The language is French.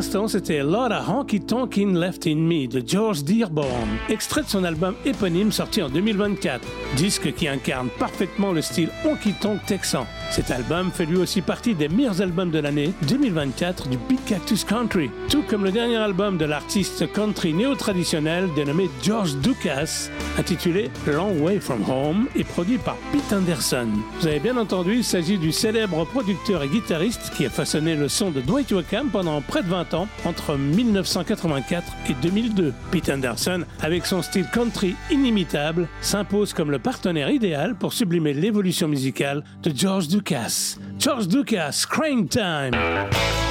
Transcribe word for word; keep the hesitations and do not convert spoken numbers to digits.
l'instant, c'était Lot of Honky Tonkin' Left in Me de George Dearborn, extrait de son album éponyme sorti en deux mille vingt-quatre, disque qui incarne parfaitement le style honky-tonk texan. Cet album fait lui aussi partie des meilleurs albums de l'année deux mille vingt-quatre du Big Cactus Country, tout comme le dernier album de l'artiste country néo-traditionnel dénommé George Dukas, intitulé Long Way From Home et produit par Pete Anderson. Vous avez bien entendu, il s'agit du célèbre producteur et guitariste qui a façonné le son de Dwight Yoakam pendant près de vingt ans, entre dix-neuf cent quatre-vingt-quatre et deux mille deux. Pete Anderson, avec son style country inimitable, s'impose comme le partenaire idéal pour sublimer l'évolution musicale de George Dukas. George Dukas, Crane Time!